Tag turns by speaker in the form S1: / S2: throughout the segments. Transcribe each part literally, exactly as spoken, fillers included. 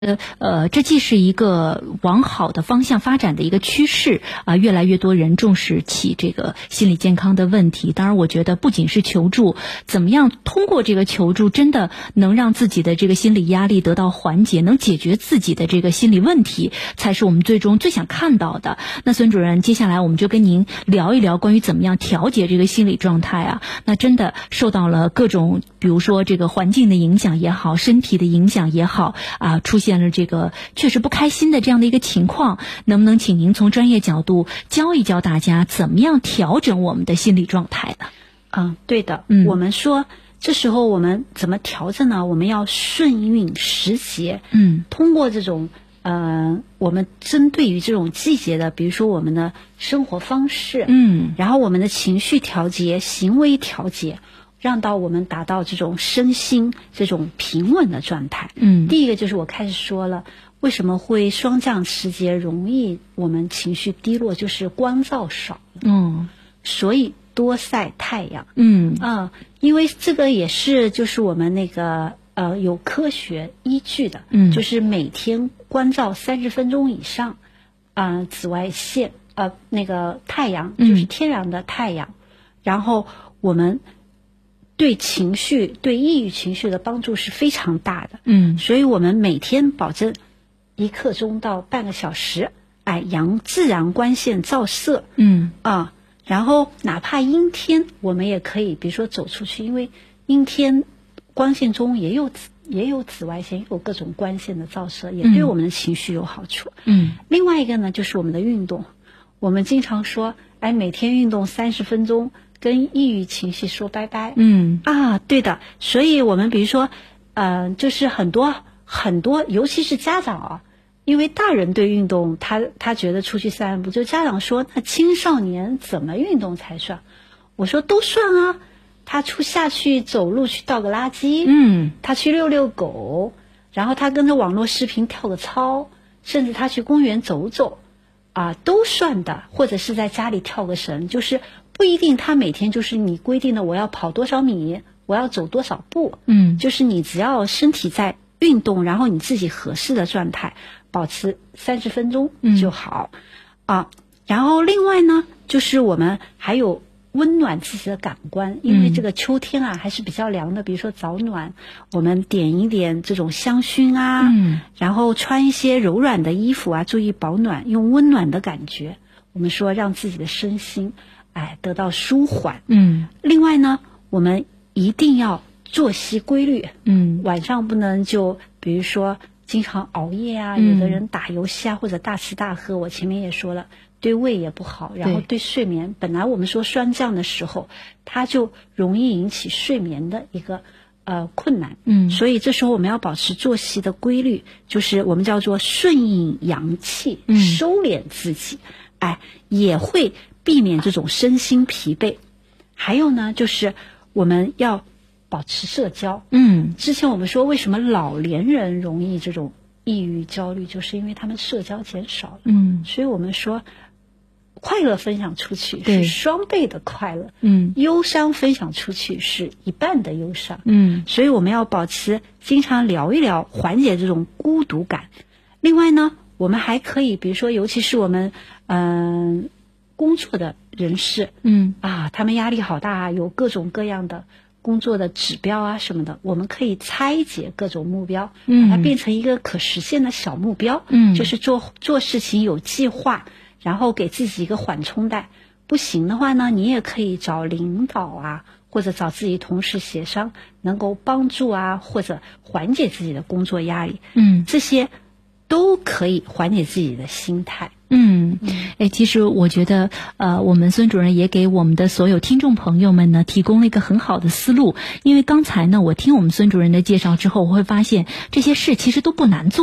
S1: 呃呃，这既是一个往好的方向发展的一个趋势啊、呃，越来越多人重视起这个心理健康的问题。当然，我觉得不仅是求助，怎么样通过这个求助，真的能让自己的这个心理压力得到缓解，能解决自己的这个心理问题，才是我们最终最想看到的。那孙主任，接下来我们就跟您聊一聊关于怎么样调节这个心理状态啊。那真的受到了各种，比如说这个环境的影响也好，身体的影响也好啊、呃，出现了这个确实不开心的这样的一个情况，能不能请您从专业角度教一教大家怎么样调整我们的心理状态呢？
S2: 嗯，对的。
S1: 嗯，
S2: 我们说这时候我们怎么调整呢？我们要顺应时节。
S1: 嗯，
S2: 通过这种呃，我们针对于这种季节的，比如说我们的生活方式，
S1: 嗯，
S2: 然后我们的情绪调节、行为调节，让到我们达到这种身心这种平稳的状态。
S1: 嗯，
S2: 第一个就是我开始说了，为什么会霜降时节容易我们情绪低落，就是光照少了。
S1: 嗯，
S2: 所以多晒太阳。
S1: 嗯
S2: 啊、因为这个也是就是我们那个呃有科学依据的。
S1: 嗯，
S2: 就是每天光照三十分钟以上，啊、呃，紫外线呃那个太阳就是天然的太阳，嗯、然后我们对情绪对抑郁情绪的帮助是非常大的。
S1: 嗯，
S2: 所以我们每天保证一刻钟到半个小时，哎，阳自然光线照射。
S1: 嗯
S2: 啊。然后哪怕阴天，我们也可以，比如说走出去，因为阴天光线中也有也有紫外线，也有各种光线的照射，也对我们的情绪有好处。
S1: 嗯，
S2: 另外一个呢，就是我们的运动。我们经常说，哎，每天运动三十分钟，跟抑郁情绪说拜拜。
S1: 嗯
S2: 啊，对的。所以我们比如说，呃，就是很多很多，尤其是家长啊。因为大人对运动，他他觉得出去散步，就家长说，那青少年怎么运动才算？我说都算啊，他出下去走路去倒个垃圾，
S1: 嗯，
S2: 他去遛遛狗，然后他跟着网络视频跳个操，甚至他去公园走走，啊，都算的。或者是在家里跳个绳，就是不一定他每天就是你规定的我要跑多少米，我要走多少步，
S1: 嗯，
S2: 就是你只要身体在运动，然后你自己合适的状态。保持三十分钟就好。嗯、啊。然后另外呢，就是我们还有温暖自己的感官，因为这个秋天啊还是比较凉的，比如说早暖，我们点一点这种香薰啊，
S1: 嗯，
S2: 然后穿一些柔软的衣服啊，注意保暖，用温暖的感觉，我们说让自己的身心哎得到舒缓。
S1: 嗯，
S2: 另外呢，我们一定要作息规律。
S1: 嗯，
S2: 晚上不能就比如说经常熬夜啊，有的人打游戏啊，或者大吃大喝，我前面也说了，对胃也不好，然后对睡眠，本来我们说霜降的时候，它就容易引起睡眠的一个呃困难。
S1: 嗯，
S2: 所以这时候我们要保持作息的规律，就是我们叫做顺应阳气，
S1: 嗯、
S2: 收敛自己，哎，也会避免这种身心疲惫。还有呢，就是我们要保持社交。
S1: 嗯，
S2: 之前我们说为什么老年人容易这种抑郁焦虑，就是因为他们社交减少了。
S1: 嗯，
S2: 所以我们说快乐分享出去是双倍的快乐，
S1: 嗯，
S2: 忧伤分享出去是一半的忧伤。
S1: 嗯，
S2: 所以我们要保持经常聊一聊，缓解这种孤独感。另外呢，我们还可以比如说尤其是我们嗯、呃、工作的人士，
S1: 嗯
S2: 啊，他们压力好大啊，有各种各样的工作的指标啊什么的，我们可以拆解各种目标，把它变成一个可实现的小目标。
S1: 嗯，
S2: 就是做做事情有计划，然后给自己一个缓冲带。不行的话呢，你也可以找领导啊，或者找自己同事协商，能够帮助啊，或者缓解自己的工作压力。
S1: 嗯，
S2: 这些都可以缓解自己的心态。
S1: 嗯，哎，其实我觉得，呃，我们孙主任也给我们的所有听众朋友们呢，提供了一个很好的思路。因为刚才呢，我听我们孙主任的介绍之后，我会发现这些事其实都不难做的。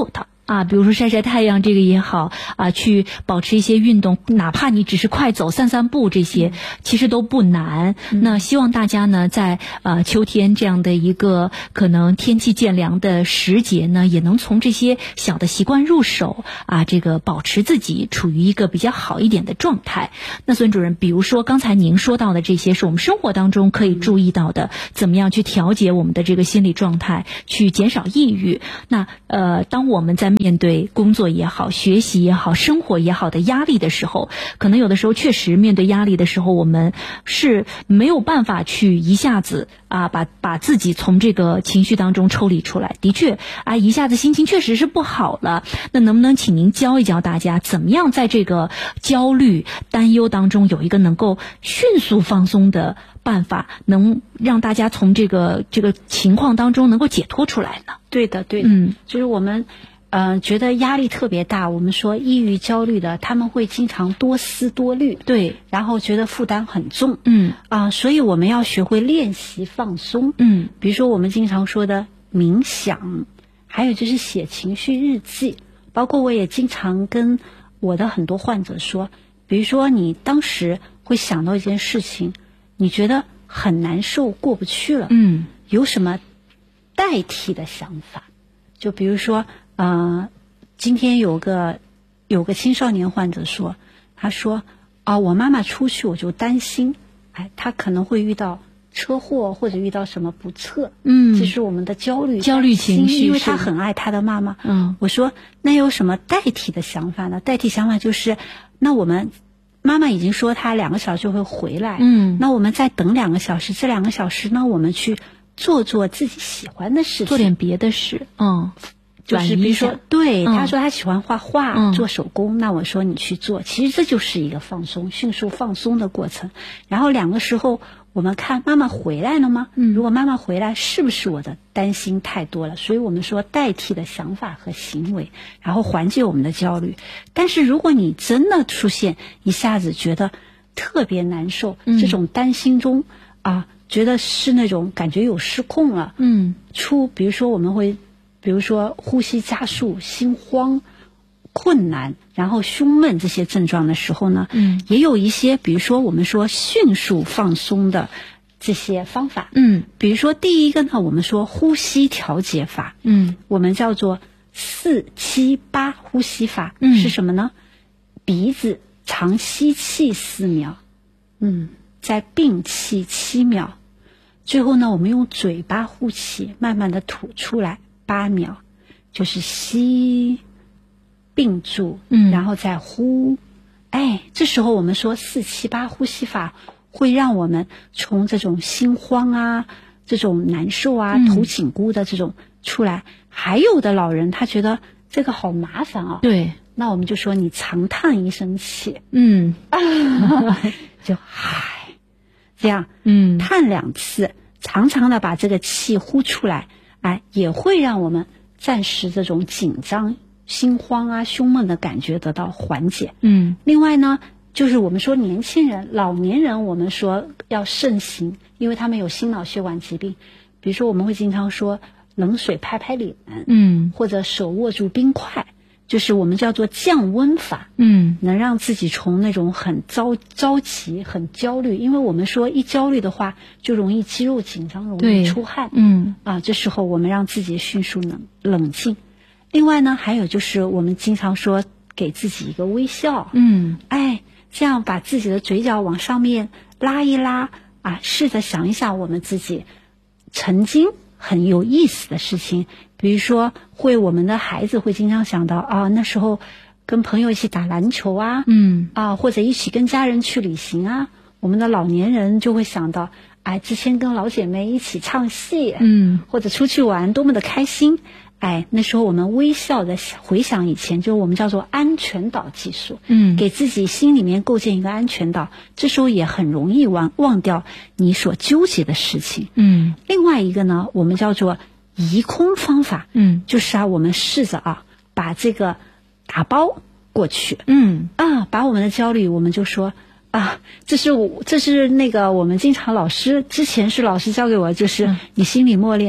S1: 啊，比如说晒晒太阳这个也好啊，去保持一些运动，哪怕你只是快走散散步，这些其实都不难。嗯、那希望大家呢，在呃秋天这样的一个可能天气渐凉的时节呢，也能从这些小的习惯入手啊，这个保持自己处于一个比较好一点的状态。那孙主任，比如说刚才您说到的这些，是我们生活当中可以注意到的，怎么样去调节我们的这个心理状态，去减少抑郁。那呃，当我们在面对工作也好、学习也好、生活也好的压力的时候，可能有的时候确实面对压力的时候，我们是没有办法去一下子啊把把自己从这个情绪当中抽离出来。的确啊，一下子心情确实是不好了。那能不能请您教一教大家，怎么样在这个焦虑、担忧当中有一个能够迅速放松的办法，能让大家从这个这个情况当中能够解脱出来呢？
S2: 对的，对的，嗯，就是我们。嗯、呃，觉得压力特别大，我们说抑郁焦虑的，他们会经常多思多虑，
S1: 对，
S2: 然后觉得负担很重，
S1: 嗯
S2: 啊、呃，所以我们要学会练习放松，
S1: 嗯，
S2: 比如说我们经常说的冥想，还有就是写情绪日记，包括我也经常跟我的很多患者说，比如说你当时会想到一件事情，你觉得很难受，过不去了，
S1: 嗯，
S2: 有什么代替的想法？就比如说。呃，今天有个有个青少年患者说，他说啊、呃，我妈妈出去我就担心，哎，她可能会遇到车祸或者遇到什么不测，
S1: 嗯，
S2: 这是我们的焦虑
S1: 焦虑情绪，
S2: 因为他很爱他的妈妈。
S1: 嗯，
S2: 我说那有什么代替的想法呢？代替想法就是，那我们妈妈已经说她两个小时就会回来，
S1: 嗯，
S2: 那我们再等两个小时，这两个小时呢，我们去做做自己喜欢的事情，
S1: 做点别的事，嗯。
S2: 就是比如说，对、
S1: 嗯、
S2: 他说他喜欢画画、
S1: 嗯、
S2: 做手工，那我说你去做，其实这就是一个放松、迅速放松的过程。然后两个时候，我们看妈妈回来了吗？
S1: 嗯，
S2: 如果妈妈回来，是不是我的担心太多了？所以我们说代替的想法和行为，然后缓解我们的焦虑。但是如果你真的出现一下子觉得特别难受，
S1: 嗯、
S2: 这种担心中啊，觉得是那种感觉有失控了，
S1: 嗯，
S2: 出比如说我们会。比如说呼吸加速、心慌、困难，然后胸闷这些症状的时候呢，
S1: 嗯，
S2: 也有一些，比如说我们说迅速放松的这些方法，
S1: 嗯，
S2: 比如说第一个呢，我们说呼吸调节法，
S1: 嗯，
S2: 我们叫做四七八呼吸法，
S1: 嗯，
S2: 是什么呢？鼻子长吸气四秒，嗯，再屏气七秒，最后呢，我们用嘴巴呼气，慢慢的吐出来。八秒，就是吸，屏住，
S1: 嗯，
S2: 然后再呼，哎，这时候我们说四七八呼吸法会让我们从这种心慌啊、这种难受啊、
S1: 嗯、
S2: 头紧箍的这种出来。还有的老人他觉得这个好麻烦啊，
S1: 对，
S2: 那我们就说你长叹一声气，
S1: 嗯，
S2: 就唉，这样，
S1: 嗯，
S2: 叹两次，长长的把这个气呼出来。哎，也会让我们暂时这种紧张、心慌啊、胸闷的感觉得到缓解。
S1: 嗯，
S2: 另外呢，就是我们说年轻人、老年人，我们说要慎行，因为他们有心脑血管疾病。比如说，我们会经常说冷水拍拍脸，
S1: 嗯，
S2: 或者手握住冰块，就是我们叫做降温法。
S1: 嗯，
S2: 能让自己从那种很着着急、很焦虑，因为我们说一焦虑的话，就容易肌肉紧张，容易出汗。
S1: 嗯，
S2: 啊，这时候我们让自己迅速冷冷静。另外呢，还有就是我们经常说给自己一个微笑。
S1: 嗯，
S2: 哎，这样把自己的嘴角往上面拉一拉啊，试着想一想我们自己曾经很有意思的事情，比如说会我们的孩子会经常想到啊，那时候。跟朋友一起打篮球啊，
S1: 嗯
S2: 啊，或者一起跟家人去旅行啊。我们的老年人就会想到，哎，之前跟老姐妹一起唱戏，
S1: 嗯，
S2: 或者出去玩，多么的开心。哎，那时候我们微笑的回想以前，就是我们叫做安全岛技术，
S1: 嗯，
S2: 给自己心里面构建一个安全岛，这时候也很容易忘忘掉你所纠结的事情。
S1: 嗯，
S2: 另外一个呢，我们叫做移空方法，
S1: 嗯，
S2: 就是啊，我们试着啊，把这个。打包过去，
S1: 嗯
S2: 啊，把我们的焦虑，我们就说啊，这是我，这是那个我们经常老师之前是老师教给我，就是你心里默念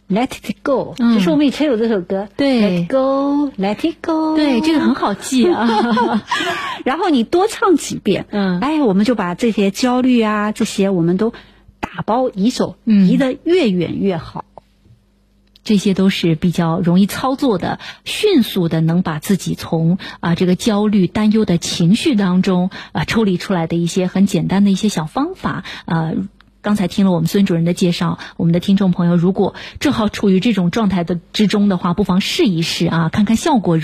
S2: Let it go，、
S1: 嗯、
S2: 就是我们以前有这首歌，
S1: 对
S2: ，Let it go，Let it go，
S1: 对，这个很好记啊。
S2: 然后你多唱几遍，
S1: 嗯，
S2: 哎，我们就把这些焦虑啊，这些我们都打包移走，
S1: 嗯、
S2: 移得越远越好。
S1: 这些都是比较容易操作的，迅速的能把自己从啊这个焦虑、担忧的情绪当中啊抽离出来的一些很简单的一些小方法啊。刚才听了我们孙主任的介绍，我们的听众朋友如果正好处于这种状态的之中的话，不妨试一试啊，看看效果如何。